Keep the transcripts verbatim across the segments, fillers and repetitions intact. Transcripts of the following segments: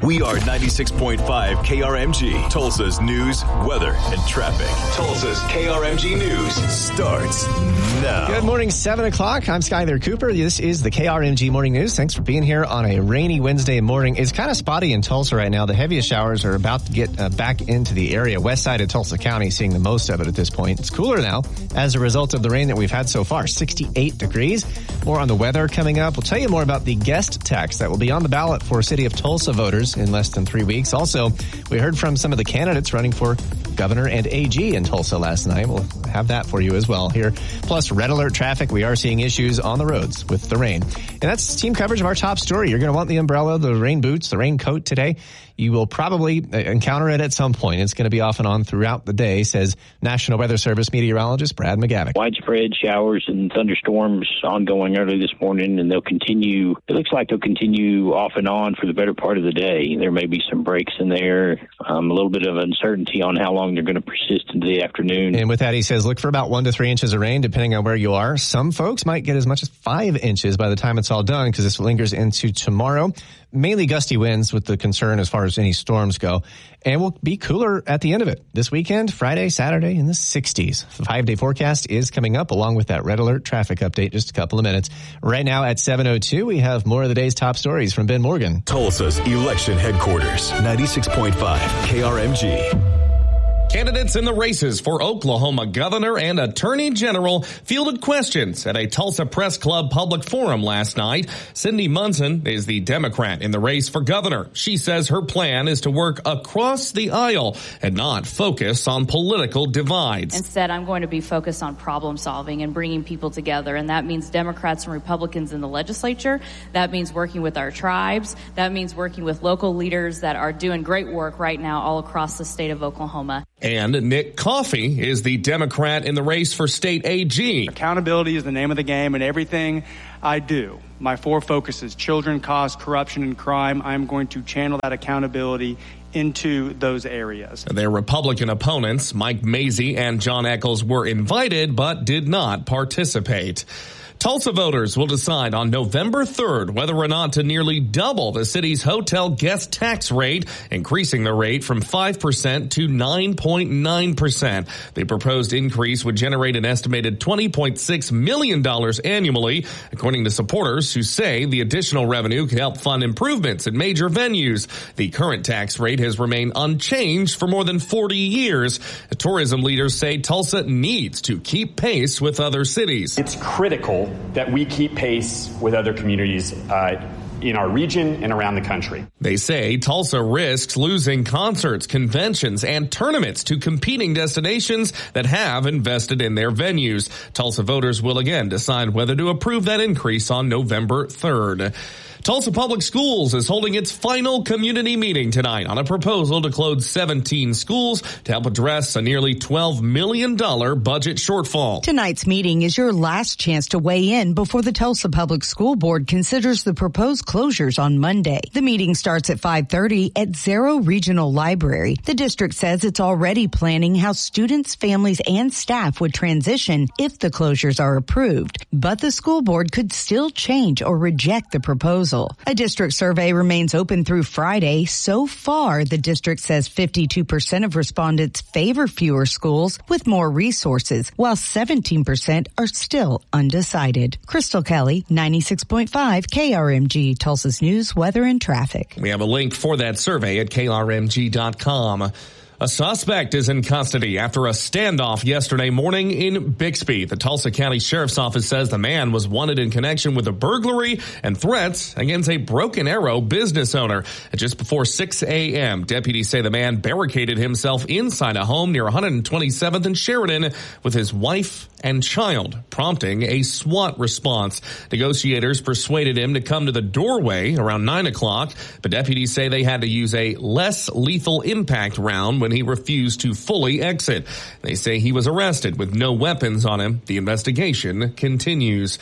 We are ninety-six point five K R M G, Tulsa's news, weather, and traffic. Tulsa's K R M G News starts now. Good morning, seven o'clock. I'm Skyler Cooper. This is the K R M G Morning News. Thanks for being here on a rainy Wednesday morning. It's kind of spotty in Tulsa right now. The heaviest showers are about to get uh, back into the area. West side of Tulsa County seeing the most of it at this point. It's cooler now as a result of the rain that we've had so far. sixty-eight degrees. More on the weather coming up. We'll tell you more about the guest tax that will be on the ballot for City of Tulsa voters in less than three weeks. Also, we heard from some of the candidates running for governor and A G in Tulsa last night. We'll have that for you as well here. Plus, red alert traffic. We are seeing issues on the roads with the rain. And that's team coverage of our top story. You're going to want the umbrella, the rain boots, the raincoat today. You will probably encounter it at some point. It's going to be off and on throughout the day, says National Weather Service meteorologist Brad McGavick. Widespread showers and thunderstorms ongoing early this morning, and they'll continue. It looks like they'll continue off and on for the better part of the day. There may be some breaks in there, um, a little bit of uncertainty on how long they're going to persist into the afternoon. And with that, he says, look for about one to three inches of rain, depending on where you are. Some folks might get as much as five inches by the time it's all done, because this lingers into tomorrow. Mainly gusty winds with the concern as far as any storms go. And we'll be cooler at the end of it. This weekend, Friday, Saturday, in the sixties. The five-day forecast is coming up along with that red alert traffic update just a couple of minutes. Right now at seven oh two, we have more of the day's top stories from Ben Morgan. Tulsa's election headquarters, ninety-six point five K R M G. Candidates in the races for Oklahoma governor and attorney general fielded questions at a Tulsa Press Club public forum last night. Cindy Munson is the Democrat in the race for governor. She says her plan is to work across the aisle and not focus on political divides. Instead, I'm going to be focused on problem solving and bringing people together. And that means Democrats and Republicans in the legislature. That means working with our tribes. That means working with local leaders that are doing great work right now all across the state of Oklahoma. And Nick Coffey is the Democrat in the race for state A G. Accountability is the name of the game, and everything I do, my four focuses, children, cost, corruption, and crime, I'm going to channel that accountability into those areas. Their Republican opponents, Mike Mazie and John Eccles, were invited but did not participate. Tulsa voters will decide on November third whether or not to nearly double the city's hotel guest tax rate, increasing the rate from five percent to nine point nine percent. The proposed increase would generate an estimated twenty point six million dollars annually, according to supporters who say the additional revenue could help fund improvements in major venues. The current tax rate has remained unchanged for more than forty years. Tourism leaders say Tulsa needs to keep pace with other cities. It's critical that we keep pace with other communities uh, in our region and around the country. They say Tulsa risks losing concerts, conventions, and tournaments to competing destinations that have invested in their venues. Tulsa voters will again decide whether to approve that increase on November third. Tulsa Public Schools is holding its final community meeting tonight on a proposal to close seventeen schools to help address a nearly twelve million dollars budget shortfall. Tonight's meeting is your last chance to weigh in before the Tulsa Public School Board considers the proposed closures on Monday. The meeting starts at five thirty at Zero Regional Library. The district says it's already planning how students, families, and staff would transition if the closures are approved. But the school board could still change or reject the proposal. A district survey remains open through Friday. So far, the district says fifty-two percent of respondents favor fewer schools with more resources, while seventeen percent are still undecided. Crystal Kelly, ninety-six point five K R M G, Tulsa's news, weather, and traffic. We have a link for that survey at K R M G dot com. A suspect is in custody after a standoff yesterday morning in Bixby. The Tulsa County Sheriff's Office says the man was wanted in connection with a burglary and threats against a Broken Arrow business owner. At just before six a.m., deputies say the man barricaded himself inside a home near one hundred twenty-seventh and Sheridan with his wife and child, prompting a SWAT response. Negotiators persuaded him to come to the doorway around nine o'clock, but deputies say they had to use a less lethal impact round when he refused to fully exit. They say he was arrested with no weapons on him. The investigation continues.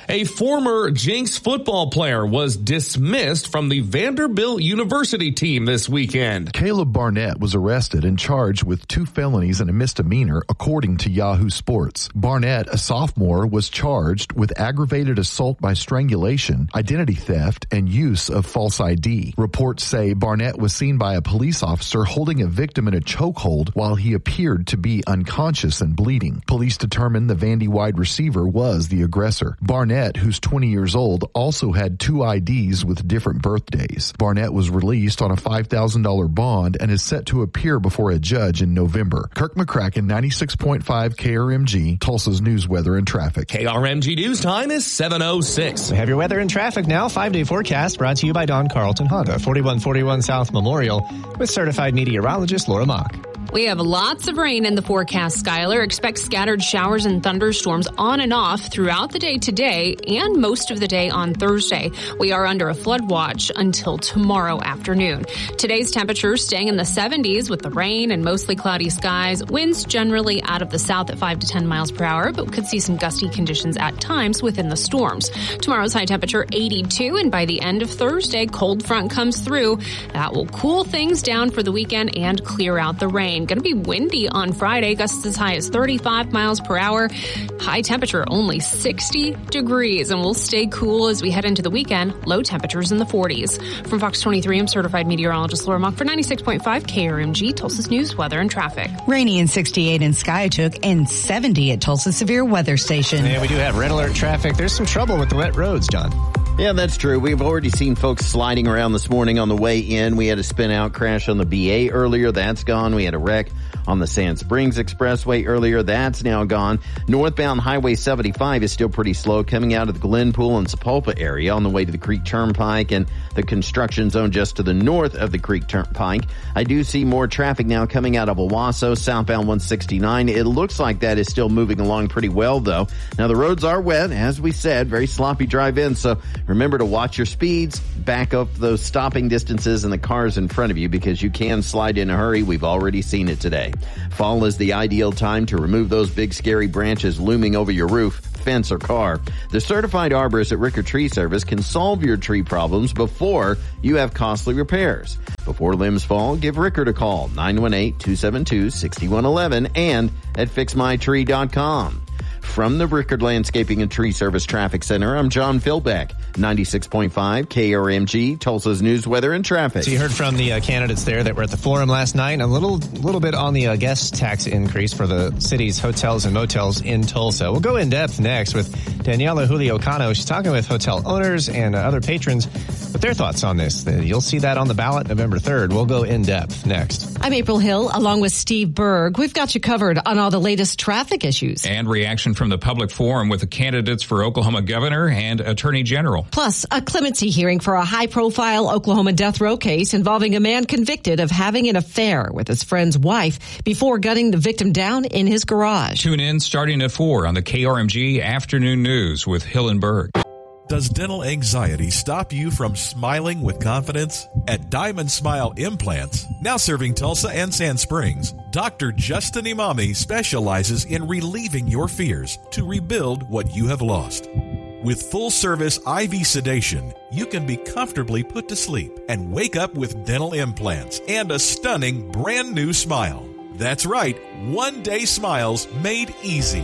A former Jinx football player was dismissed from the Vanderbilt University team this weekend. Caleb Barnett was arrested and charged with two felonies and a misdemeanor, according to Yahoo Sports. Barnett, a sophomore, was charged with aggravated assault by strangulation, identity theft, and use of false I D. Reports say Barnett was seen by a police officer holding a victim in a chokehold while he appeared to be unconscious and bleeding. Police determined the Vandy wide receiver was the aggressor. Barnett, who's twenty years old, also had two I Ds with different birthdays. Barnett was released on a five thousand dollars bond and is set to appear before a judge in November. Kirk McCracken, ninety-six point five K R M G, Tulsa's news, weather, and traffic. K R M G news time is seven oh six. We have your weather and traffic now. Five-day forecast brought to you by Don Carlton Honda, forty-one forty-one South Memorial, with certified meteorologist Laura Mock. We have lots of rain in the forecast, Skyler. Expect scattered showers and thunderstorms on and off throughout the day today and most of the day on Thursday. We are under a flood watch until tomorrow afternoon. Today's temperature staying in the seventies with the rain and mostly cloudy skies. Winds generally out of the south at five to ten miles per hour, but we could see some gusty conditions at times within the storms. Tomorrow's high temperature eighty-two, and by the end of Thursday, cold front comes through. That will cool things down for the weekend and clear out the rain. Going to be windy on Friday, gusts as high as thirty-five miles per hour. High temperature only sixty degrees, and we'll stay cool as we head into the weekend. Low temperatures in the forties. From Fox twenty-three, I'm certified meteorologist Laura Mock for ninety-six point five K R M G, Tulsa's news, weather, and traffic. Rainy and sixty-eight in Skiatook and seventy at Tulsa Severe Weather Station. And we do have red alert traffic. There's some trouble with the wet roads, John. Yeah, that's true. We've already seen folks sliding around this morning on the way in. We had a spin-out crash on the B A earlier. That's gone. We had a wreck on the Sand Springs Expressway earlier. That's now gone. Northbound Highway seventy-five is still pretty slow coming out of the Glenpool and Sapulpa area on the way to the Creek Turnpike and the construction zone just to the north of the Creek Turnpike. I do see more traffic now coming out of Owasso, southbound one sixty-nine. It looks like that is still moving along pretty well, though. Now, the roads are wet, as we said, very sloppy drive-in, so remember to watch your speeds, back up those stopping distances in the cars in front of you because you can slide in a hurry. We've already seen it today. Fall is the ideal time to remove those big scary branches looming over your roof, fence, or car. The certified arborist at Ricker Tree Service can solve your tree problems before you have costly repairs. Before limbs fall, give Rickard a call, nine one eight, two seven two, six one one one and at fix my tree dot com. From the Rickard Landscaping and Tree Service Traffic Center, I'm John Philbeck, ninety-six point five K R M G, Tulsa's news, weather, and traffic. So you heard from the uh, candidates there that were at the forum last night, a little little bit on the uh, guest tax increase for the city's hotels and motels in Tulsa. We'll go in depth next with Daniela Julio Cano. She's talking with hotel owners and uh, other patrons with their thoughts on this. You'll see that on the ballot November third. We'll go in depth next. I'm April Hill, along with Steve Berg. We've got you covered on all the latest traffic issues. And reaction from the public forum with the candidates for Oklahoma governor and attorney general. Plus, a clemency hearing for a high-profile Oklahoma death row case involving a man convicted of having an affair with his friend's wife before gunning the victim down in his garage. Tune in starting at four on the K R M G Afternoon News with Hill and Berg. Does dental anxiety stop you from smiling with confidence? At Diamond Smile Implants, now serving Tulsa and Sand Springs, Doctor Justin Imami specializes in relieving your fears to rebuild what you have lost. With full-service I V sedation, you can be comfortably put to sleep and wake up with dental implants and a stunning brand new smile. That's right, one-day smiles made easy.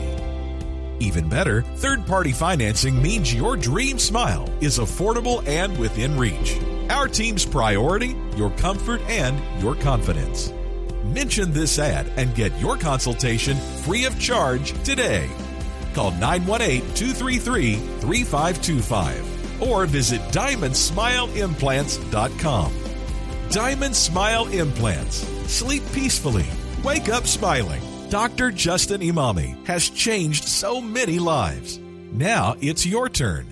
Even better, third-party financing means your dream smile is affordable and within reach. Our team's priority, your comfort and your confidence. Mention this ad and get your consultation free of charge today. Call nine one eight, two three three, three five two five or visit diamond smile implants dot com. Diamond Smile Implants. Sleep peacefully. Wake up smiling. Doctor Justin Imami has changed so many lives. Now it's your turn.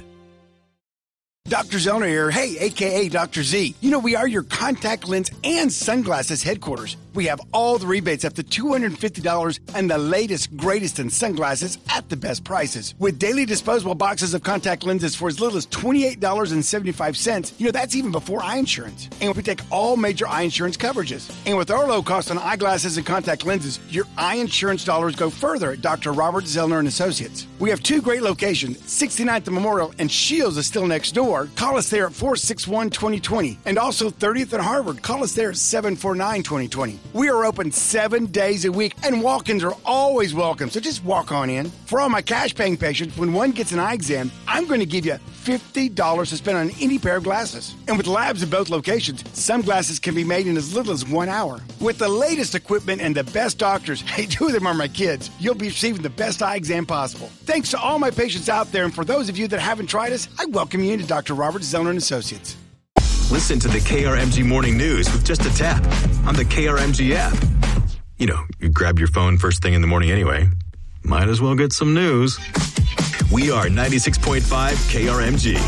Doctor Zellner here. Hey, a k a. Doctor Z. You know, we are your contact lens and sunglasses headquarters. We have all the rebates up to two hundred fifty dollars and the latest, greatest in sunglasses at the best prices. With daily disposable boxes of contact lenses for as little as twenty-eight dollars and seventy-five cents, you know, that's even before eye insurance. And we take all major eye insurance coverages. And with our low cost on eyeglasses and contact lenses, your eye insurance dollars go further at Doctor Robert Zellner and Associates. We have two great locations, sixty-ninth and Memorial, and Shields is still next door. Call us there at four six one, two zero two zero. And also thirtieth and Harvard. Call us there at seven four nine, two zero two zero. We are open seven days a week, and walk-ins are always welcome, so just walk on in. For all my cash-paying patients, when one gets an eye exam, I'm going to give you fifty dollars to spend on any pair of glasses. And with labs in both locations, some glasses can be made in as little as one hour. With the latest equipment and the best doctors, hey, two of them are my kids, you'll be receiving the best eye exam possible. Thanks to all my patients out there, and for those of you that haven't tried us, I welcome you into Doctor Robert Zellner and Associates. Listen to the K R M G Morning News with just a tap on the K R M G app. You know, you grab your phone first thing in the morning anyway. Might as well get some news. We are ninety-six point five K R M G.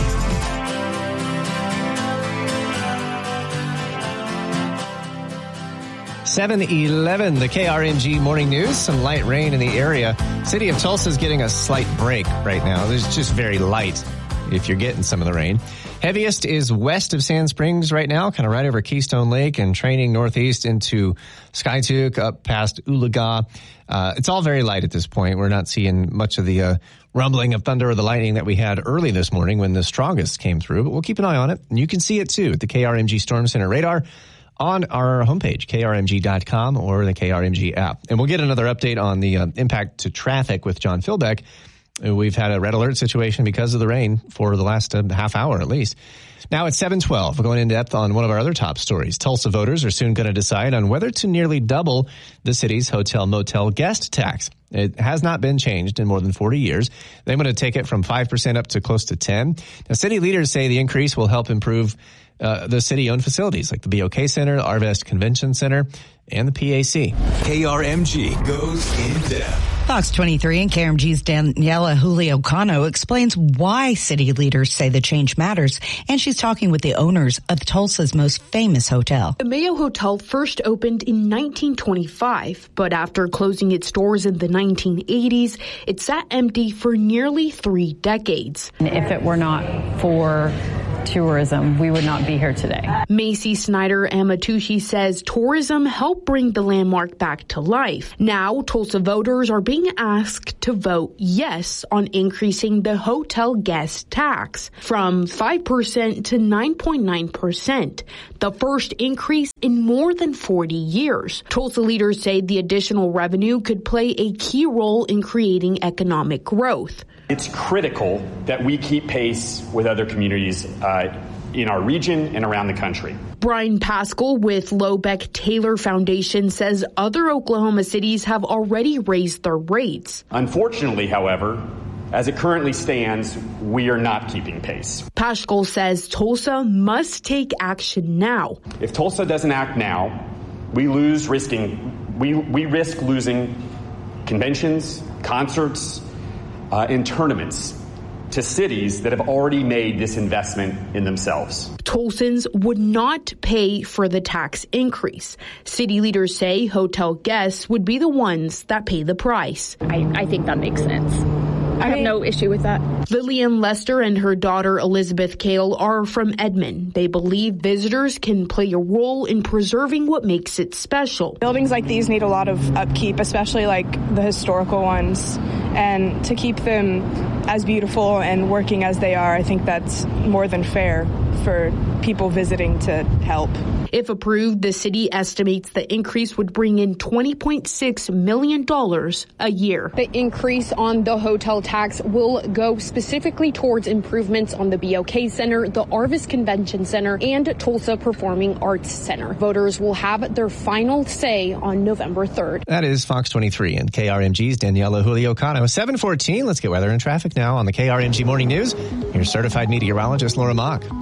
seven eleven, the K R M G Morning News. Some light rain in the area. City of Tulsa is getting a slight break right now. There's just very light if you're getting some of the rain. Heaviest is west of Sand Springs right now, kind of right over Keystone Lake, and training northeast into Skiatook up past Oologah. Uh, it's all very light at this point. We're not seeing much of the uh, rumbling of thunder or the lightning that we had early this morning when the strongest came through, but we'll keep an eye on it. And you can see it too at the K R M G Storm Center radar on our homepage, K R M G dot com, or the K R M G app. And we'll get another update on the uh, impact to traffic with John Philbeck. We've had a red alert situation because of the rain for the last uh, half hour at least. Now it's seven twelve. We're going in depth on one of our other top stories. Tulsa voters are soon going to decide on whether to nearly double the city's hotel-motel guest tax. It has not been changed in more than forty years. They want to take it from five percent up to close to ten. Now, city leaders say the increase will help improve uh, the city-owned facilities like the B O K Center, the Arvest Convention Center, and the P A C. K R M G goes in depth. Fox twenty-three and K R M G's Daniela Julio Cano explains why city leaders say the change matters, and she's talking with the owners of Tulsa's most famous hotel. The Mayo Hotel first opened in nineteen twenty-five, but after closing its doors in the nineteen eighties, it sat empty for nearly three decades. If it were not for tourism, we would not be here today. Macy Snyder Amatushi says tourism helped bring the landmark back to life. Now, Tulsa voters are being asked to vote yes on increasing the hotel guest tax from five percent to nine point nine percent, the first increase in more than forty years. Tulsa leaders say the additional revenue could play a key role in creating economic growth. It's critical that we keep pace with other communities uh, in our region and around the country. Brian Pascal with Lobeck Taylor Foundation says other Oklahoma cities have already raised their rates. Unfortunately, however, as it currently stands, we are not keeping pace. Pascal says Tulsa must take action now. If Tulsa doesn't act now, we lose risking we we risk losing conventions, concerts, Uh, in tournaments to cities that have already made this investment in themselves. Tulsans would not pay for the tax increase. City leaders say hotel guests would be the ones that pay the price. I, I think that makes sense. I have no issue with that. Lillian Lester and her daughter Elizabeth Kale are from Edmond. They believe visitors can play a role in preserving what makes it special. Buildings like these need a lot of upkeep, especially like the historical ones. And to keep them as beautiful and working as they are, I think that's more than fair for people visiting to help. If approved, the city estimates the increase would bring in twenty point six million dollars a year. The increase on the hotel tax will go specifically towards improvements on the B O K Center, the Arvest Convention Center, and Tulsa Performing Arts Center. Voters will have their final say on November third. That is Fox twenty-three and K R M G's Daniela Julio Cano. seven fourteen, let's get weather and traffic now on the K R M G Morning News. Here's certified meteorologist Laura Mock.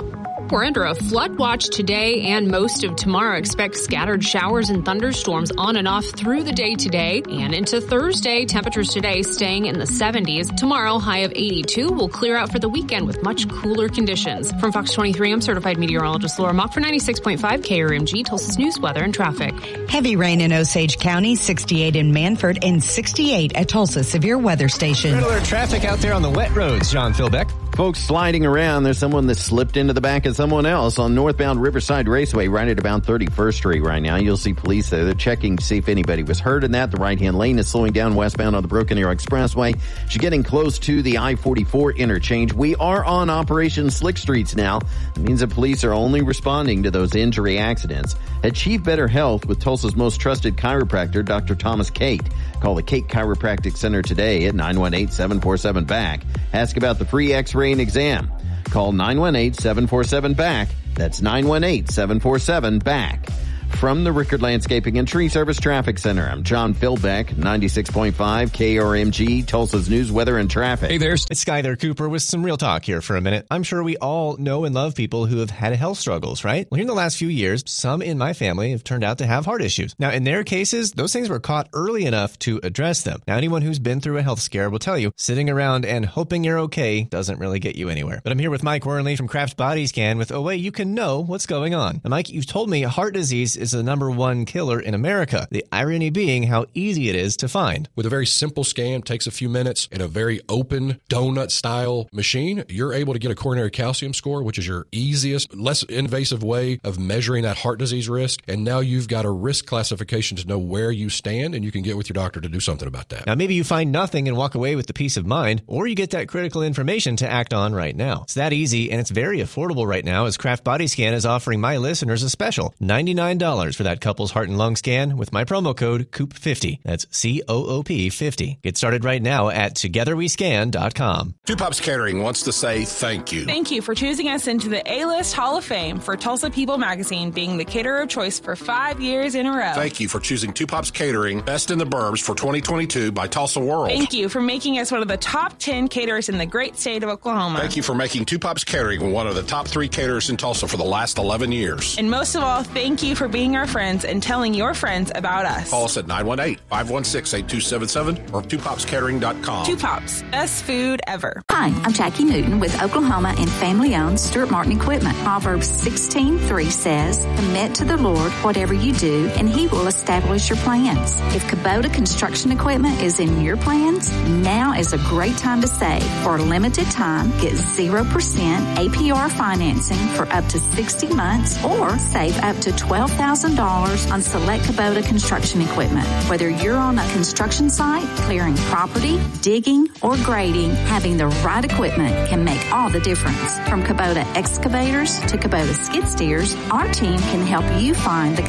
We're under a flood watch today and most of tomorrow. Expect scattered showers and thunderstorms on and off through the day today and into Thursday. Temperatures today staying in the seventies. Tomorrow, high of eighty-two. Will clear out for the weekend with much cooler conditions. From Fox twenty-three, I'm certified meteorologist Laura Mock for ninety-six point five K R M G, Tulsa's news, weather, and traffic. Heavy rain in Osage County, sixty-eight in Manford, and sixty-eight at Tulsa Severe Weather Station. Red alert traffic out there on the wet roads, John Philbeck. Folks sliding around. There's someone that slipped into the back of someone else on northbound Riverside Raceway right at about thirty-first Street right now. You'll see police there. They're checking to see if anybody was hurt in that. The right-hand lane is slowing down westbound on the Broken Arrow Expressway. She's getting close to the I forty-four interchange. We are on Operation Slick Streets now. It means that police are only responding to those injury accidents. Achieve better health with Tulsa's most trusted chiropractor, Doctor Thomas Cate. Call the Cate Chiropractic Center today at nine one eight, seven four seven, B A C. Ask about the free x-ray and exam. Call nine one eight, seven four seven, B A C. That's nine one eight, seven four seven, B A C. From the Rickard Landscaping and Tree Service Traffic Center, I'm John Philbeck, ninety-six point five K R M G, Tulsa's news, weather, and traffic. Hey there, it's Skyler Cooper with some real talk here for a minute. I'm sure we all know and love people who have had health struggles, right? Well, here in the last few years, some in my family have turned out to have heart issues. Now, in their cases, those things were caught early enough to address them. Now, anyone who's been through a health scare will tell you, sitting around and hoping you're okay doesn't really get you anywhere. But I'm here with Mike Wernley from Kraft Body Scan with a way you can know what's going on. Now, Mike, you've told me heart disease is the number one killer in America. The irony being how easy it is to find. With a very simple scan, takes a few minutes, in a very open donut-style machine, you're able to get a coronary calcium score, which is your easiest, less invasive way of measuring that heart disease risk. And now you've got a risk classification to know where you stand, and you can get with your doctor to do something about that. Now, maybe you find nothing and walk away with the peace of mind, or you get that critical information to act on right now. It's that easy, and it's very affordable right now, as Kraft Body Scan is offering my listeners a special ninety-nine dollars for that couple's heart and lung scan with my promo code C O O P fifty. That's C O O P fifty. Get started right now at together we scan dot com. Two Pops Catering wants to say thank you. Thank you for choosing us into the A-List Hall of Fame for Tulsa People Magazine, being the caterer of choice for five years in a row. Thank you for choosing Two Pops Catering Best in the Burbs for twenty twenty-two by Tulsa World. Thank you for making us one of the top ten caterers in the great state of Oklahoma. Thank you for making Two Pops Catering one of the top three caterers in Tulsa for the last eleven years. And most of all, thank you for being our friends and telling your friends about us. Call us at nine one eight, five one six, eight two seven seven or two pops catering dot com. Two Pops, best food ever. Hi, I'm Jackie Newton with Oklahoma and family-owned Stuart Martin Equipment. Proverbs sixteen three says, commit to the Lord whatever you do, and He will establish your plans. If Kubota Construction Equipment is in your plans, now is a great time to save. For a limited time, get zero percent A P R financing for up to sixty months or save up to twelve thousand dollars on select Kubota construction equipment. Whether you're on a construction site, clearing property, digging, or grading, having the right equipment can make all the difference. From Kubota excavators to Kubota skid steers, our team can help you find the